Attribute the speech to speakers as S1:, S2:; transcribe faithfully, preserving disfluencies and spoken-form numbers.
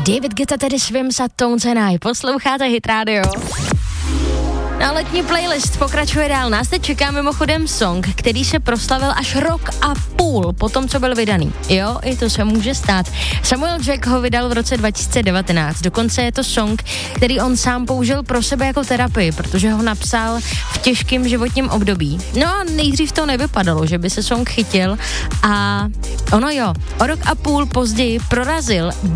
S1: David Guetta tedy svým sa Tones and I. Posloucháte Hit Radio. Na letní playlist pokračuje dál. Nás teď čeká mimochodem song, který se proslavil až rok a půl po tom, co byl vydaný. Jo, i to se může stát. Samuel Jack ho vydal v roce dva tisíce devatenáct. Dokonce je to song, který on sám použil pro sebe jako terapii, protože ho napsal v těžkém životním období. No a nejdřív to nevypadalo, že by se song chytil a ono jo, o rok a půl později prorazil